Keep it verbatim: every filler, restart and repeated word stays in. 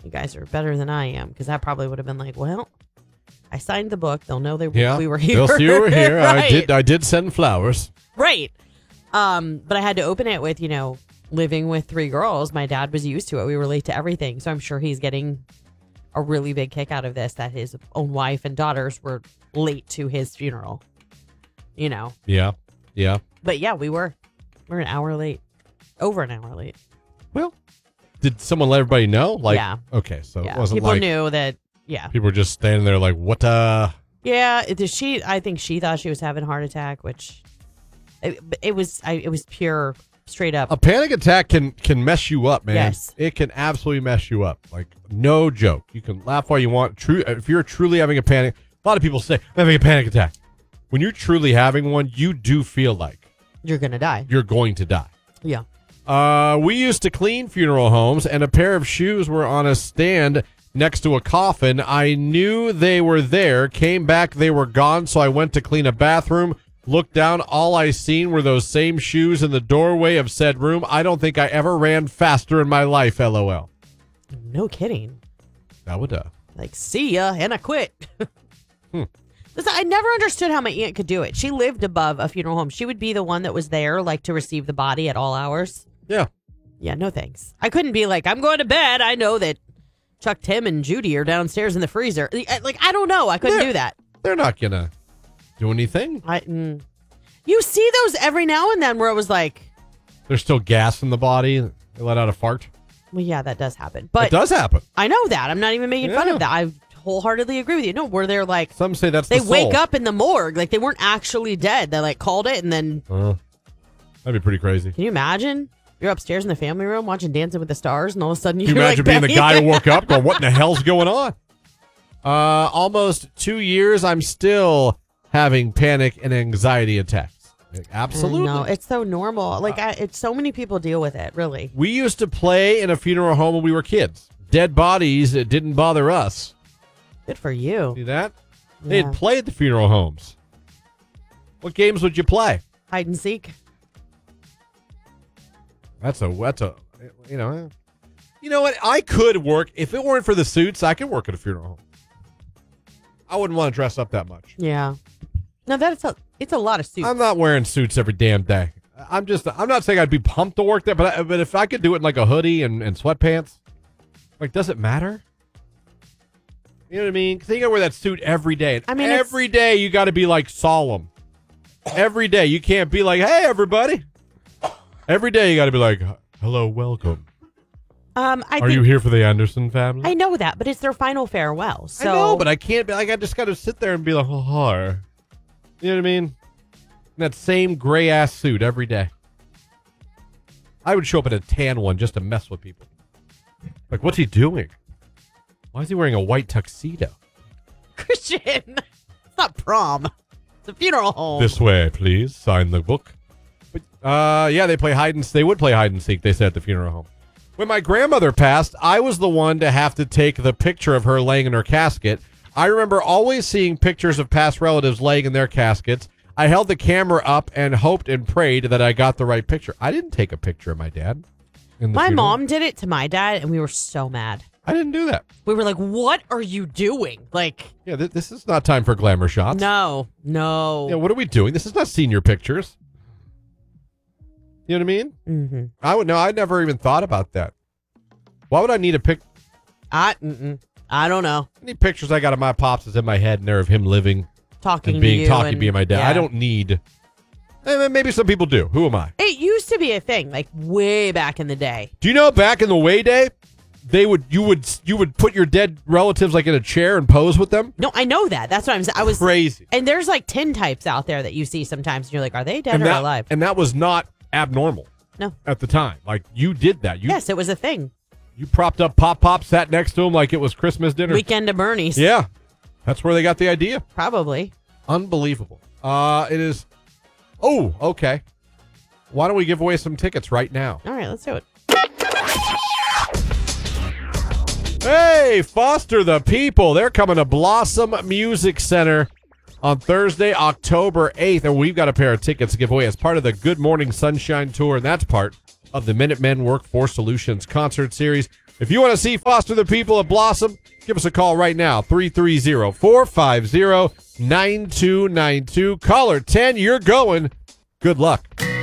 You guys are better than I am, because that probably would have been like, well, I signed the book. They'll know they Yeah, we were here. They'll see we were here. Right. I did. I did send flowers. Right. Um, but I had to open it with, you know, living with three girls. My dad was used to it. We were late to everything. So I'm sure he's getting a really big kick out of this, that his own wife and daughters were late to his funeral. You know. Yeah. Yeah. But yeah, we were. We're an hour late. Over an hour late. Well, did someone let everybody know? Like, yeah. Okay, so yeah. it wasn't People like knew that. Yeah. People were just standing there like, what? Uh. Yeah. It, she. I think she thought she was having a heart attack, which it, it was. I, it was pure, straight up. A panic attack can can mess you up, man. Yes. It can absolutely mess you up. Like, no joke. You can laugh all you want. True. If you're truly having a panic, a lot of people say, I'm having a panic attack. When you're truly having one, you do feel like you're gonna die. You're going to die. Yeah. Uh, we used to clean funeral homes, and a pair of shoes were on a stand next to a coffin. I knew they were there, came back, they were gone, so I went to clean a bathroom, looked down, all I seen were those same shoes in the doorway of said room. I don't think I ever ran faster in my life, LOL. No kidding. That would, uh. Like, see ya, and I quit. hmm. Listen, I never understood how my aunt could do it. She lived above a funeral home. She would be the one that was there, like, to receive the body at all hours. Yeah. Yeah, no thanks. I couldn't be like, I'm going to bed. I know that Chuck, Tim, and Judy are downstairs in the freezer. Like, I don't know. I couldn't they're, do that. They're not going to do anything. I, mm. You see those every now and then where it was like... There's still gas in the body. They let out a fart. Well, yeah, that does happen. But it does happen. I know that. I'm not even making yeah. fun of that. I wholeheartedly agree with you. No, where they're like... Some say that's They the wake soul. up in the morgue. Like, they weren't actually dead. They, like, called it and then... Uh, that'd be pretty crazy. Can you imagine? You're upstairs in the family room watching Dancing with the Stars, and all of a sudden you're Can you imagine like, being the guy who woke up going, what in the hell's going on? Uh, almost two years, I'm still having panic and anxiety attacks. Absolutely. No, it's so normal. Like, I, it's so many people deal with it, really. We used to play in a funeral home when we were kids. Dead bodies, it didn't bother us. Good for you. See that? Yeah. They'd play at the funeral homes. What games would you play? Hide and seek. That's a, that's a, you know, you know what? I could work, if it weren't for the suits, I could work at a funeral home. I wouldn't want to dress up that much. Yeah. No, that's a, it's a lot of suits. I'm not wearing suits every damn day. I'm just, I'm not saying I'd be pumped to work there, but I, but if I could do it in like a hoodie and, and sweatpants, like, does it matter? You know what I mean? Because you got to wear that suit every day. And I mean, every day you got to be like solemn. Every day. You can't be like, hey, everybody. Every day you got to be like, hello, welcome. Um, I Are think, you here for the Anderson family? I know that, but it's their final farewell. So. I know, but I can't be like, I just got to sit there and be like, oh, hi. You know what I mean? In that same gray ass suit every day. I would show up in a tan one just to mess with people. Like, what's he doing? Why is he wearing a white tuxedo? Christian, it's not prom. It's a funeral home. This way, please. Sign the book. But, uh, yeah, they play hide and they would play hide and seek. They said at the funeral home. When my grandmother passed, I was the one to have to take the picture of her laying in her casket. I remember always seeing pictures of past relatives laying in their caskets. I held the camera up and hoped and prayed that I got the right picture. I didn't take a picture of my dad. In the my funeral. mom did it to my dad, and we were so mad. I didn't do that. We were like, what are you doing? Like, yeah, th- this is not time for glamour shots. No, no. Yeah, what are we doing? This is not senior pictures. You know what I mean? Mm-hmm. I would no. I never even thought about that. Why would I need a pic? I, mm-mm. I don't know. Any pictures I got of my pops is in my head, and they're of him living, talking and being to you talking, and, being my dad. yeah. I don't need. Eh, maybe some people do. Who am I? It used to be a thing, like way back in the day. Do you know back in the way day, they would you would you would put your dead relatives like in a chair and pose with them? No, I know that. That's what I'm saying. I was crazy. And there's like tin types out there that you see sometimes, and you're like, are they dead and or that, alive? And that was not abnormal. No. At the time, like you did that. You, yes, it was a thing. You propped up Pop Pop, sat next to him like it was Christmas dinner. Weekend at Bernie's. Yeah, that's where they got the idea. Probably. Unbelievable. Uh, it is. Oh, okay. Why don't we give away some tickets right now? All right, let's do it. Hey, Foster the People. They're coming to Blossom Music Center on Thursday, October eighth, and we've got a pair of tickets to give away as part of the Good Morning Sunshine Tour, and that's part of the Minutemen Workforce Solutions concert series. If you want to see Foster the People at Blossom, give us a call right now, three three zero, four five zero, nine two nine two. Caller ten, you're going. Good luck.